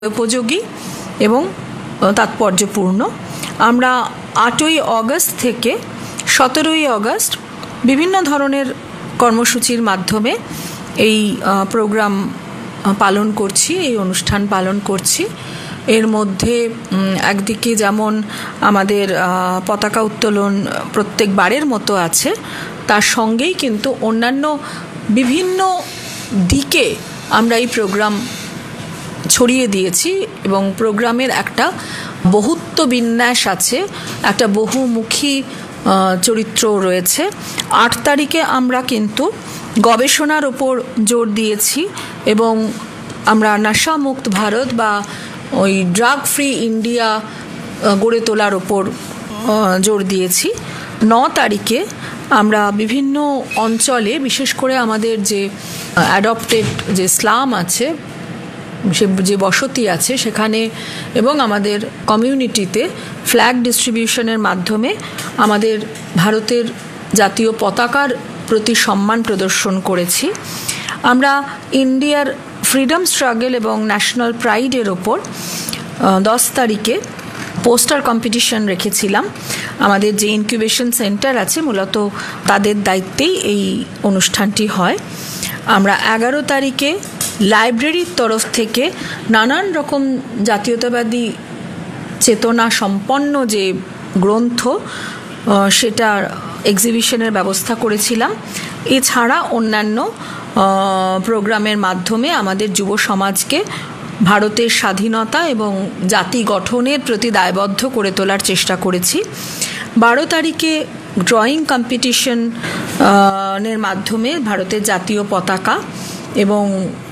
উপযোগী এবং তাৎপর্যপূর্ণ। আমরা 8ই অগস্ট থেকে 17ই অগস্ট বিভিন্ন ধরনের কর্মসূচির মাধ্যমে এই প্রোগ্রাম পালন করছি, এই অনুষ্ঠান পালন করছি। এর মধ্যে একদিকে যেমন আমাদের পতাকা উত্তোলন প্রত্যেকবারের মতো আছে, তার সঙ্গেই কিন্তু অন্যান্য বিভিন্ন দিকে আমরা এই প্রোগ্রাম ছড়িয়ে দিয়েছি এবং প্রোগ্রামের একটা বহুত্ব বিন্যাস আছে, একটা বহুমুখী চরিত্র রয়েছে। 8 তারিখে আমরা কিন্তু গবেষণার ওপর জোর দিয়েছি এবং আমরা নেশামুক্ত ভারত বা ওই ড্রাগ ফ্রি ইন্ডিয়া গড়ে তোলার ওপর জোর দিয়েছি। 9 তারিখে আমরা বিভিন্ন অঞ্চলে, বিশেষ করে আমাদের যে অ্যাডপ্টেড যে স্লাম আছে, যে বসতি আছে সেখানে এবং আমাদের কমিউনিটিতে ফ্ল্যাগ ডিস্ট্রিবিউশনের মাধ্যমে আমাদের ভারতের জাতীয় পতাকার প্রতি সম্মান প্রদর্শন করেছি। আমরা ইন্ডিয়ার ফ্রিডম স্ট্রাগল এবং ন্যাশনাল প্রাইডের ওপর 10 তারিখে পোস্টার কম্পিটিশন রেখেছিলাম। আমাদের যে ইনকিউবেশন সেন্টার আছে মূলত তাদের দায়িত্বেই এই অনুষ্ঠানটি হয়। আমরা 11 তারিখে লাইব্রেরির তরফ থেকে নানান রকম জাতীয়তাবাদী চেতনা সম্পন্ন যে গ্রন্থ সেটার এক্সিবিশনের ব্যবস্থা করেছিলাম। এছাড়া অন্যান্য প্রোগ্রামের মাধ্যমে আমাদের যুব সমাজকে ভারতের স্বাধীনতা এবং জাতি গঠনের প্রতি দায়বদ্ধ করে তোলার চেষ্টা করেছি। 12 তারিখে ড্রয়িং কম্পিটিশনের মাধ্যমে ভারতের জাতীয় পতাকা এবং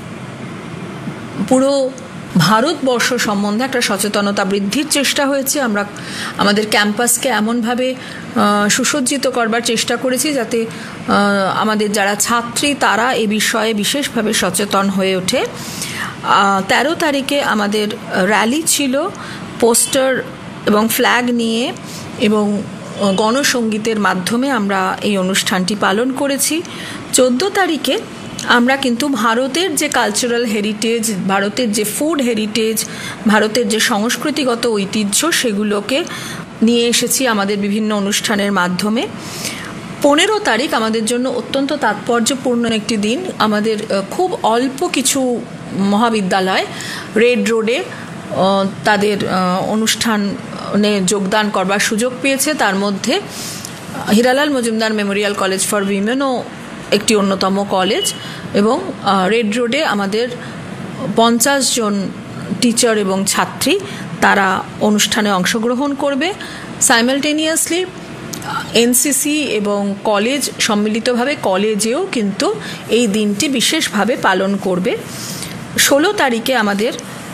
পুরো ভারতবর্ষ সম্বন্ধে একটা সচেতনতা বৃদ্ধির চেষ্টা হয়েছে। আমরা আমাদের ক্যাম্পাসকে এমনভাবে সুসজ্জিত করবার চেষ্টা করেছি যাতে আমাদের যারা ছাত্রী তারা এ বিষয়ে বিশেষভাবে সচেতন হয়ে ওঠে। 13 তারিখে আমাদের র্যালি ছিল পোস্টার এবং ফ্ল্যাগ নিয়ে এবং গণসঙ্গীতের মাধ্যমে আমরা এই অনুষ্ঠানটি পালন করেছি। 14 তারিখে আমরা কিন্তু ভারতের যে কালচারাল হেরিটেজ, ভারতের যে ফুড হেরিটেজ, ভারতের যে সংস্কৃতিগত ঐতিহ্য সেগুলোকে নিয়ে এসেছি আমাদের বিভিন্ন অনুষ্ঠানের মাধ্যমে। 15 তারিখ আমাদের জন্য অত্যন্ত তাৎপর্যপূর্ণ একটি দিন। আমাদের খুব অল্প কিছু মহাবিদ্যালয় রেড রোডে তাদের অনুষ্ঠানে যোগদান করবার সুযোগ পেয়েছে। তার মধ্যে Hiralal Majumdar Memorial college for উইমেনও একটি অন্যতম কলেজ এবং রেড রোডে আমাদের 50 জন টিচার এবং ছাত্রী তারা অনুষ্ঠানে অংশগ্রহণ করবে। সাইমালটেনিয়াসলি এনসিসি এবং কলেজ সম্মিলিতভাবে কলেজেও কিন্তু এই দিনটি বিশেষভাবে পালন করবে। 16 তারিখে আমাদের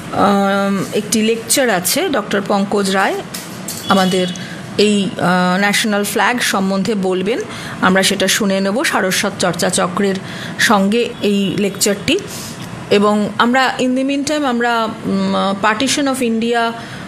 একটি লেকচার আছে, ডক্টর পঙ্কজ রায় আমাদের এই ন্যাশনাল ফ্ল্যাগ সম্বন্ধে বলবেন। আমরা সেটা শুনে নেব সারস্বত চর্চা চক্রের সঙ্গে এই লেকচারটি। এবং আমরা ইন দি মিন টাইম আমরা পার্টিশন অফ ইন্ডিয়া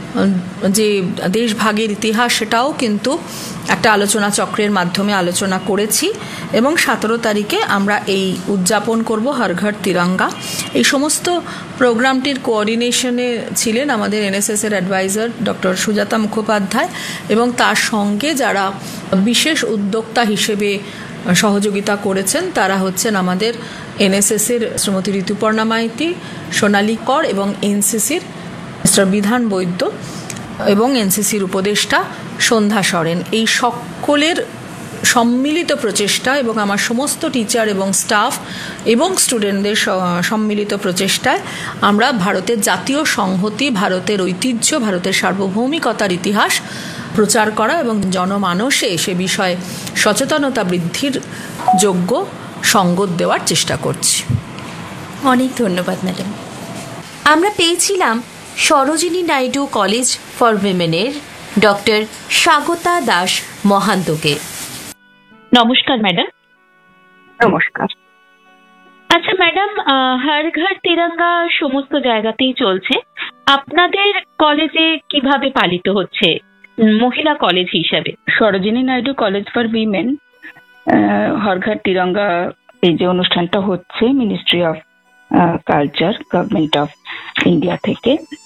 যে দেশভাগের ইতিহাস সেটাও কিন্তু একটা আলোচনা চক্রের মাধ্যমে আলোচনা করেছি। এবং 17 তারিখে আমরা এই উদযাপন করব হর ঘর তিরঙ্গা। এই সমস্ত প্রোগ্রামটির কোঅর্ডিনেশনে ছিলেন আমাদের এনএসএসের অ্যাডভাইজার ডক্টর সুজাতা মুখোপাধ্যায় এবং তার সঙ্গে যারা বিশেষ উদ্যোক্তা হিসেবে সহযোগিতা করেছেন তারা হচ্ছেন আমাদের এনএসএসের শ্রীমতী ঋতুপর্ণা মাইতি, সোনালী কর এবং এনসিসির মিস্টার বিধান বৈদ্য এবং এনসিসির উপদেষ্টা সন্ধ্যা সরেন। এই সকলের সম্মিলিত প্রচেষ্টা এবং আমার সমস্ত টিচার এবং স্টাফ এবং স্টুডেন্টদের সম্মিলিত প্রচেষ্টায় আমরা ভারতের জাতীয় সংহতি, ভারতের ঐতিহ্য, ভারতের সার্বভৌমিকতার ইতিহাস প্রচার করা এবং জনমানসে সে বিষয়ে সচেতনতা বৃদ্ধির যোগ্য সঙ্গত দেওয়ার চেষ্টা করছি। অনেক ধন্যবাদ ম্যাডাম। আমরা পেয়েছিলাম Sarojini Naidu college for উইমেনের doctor Swagata Das মহান্তকে। নমস্কার ম্যাডাম। নমস্কার। আচ্ছা ম্যাডাম, হর ঘর তিরঙ্গা সমস্ত জায়গাতেই চলছে, আপনাদের কলেজে কিভাবে পালিত হচ্ছে মহিলা কলেজ হিসাবে? Sarojini Naidu college for women হর ঘর তিরঙ্গা এই যে অনুষ্ঠানটা হচ্ছে ministry of culture, government of India থেকে।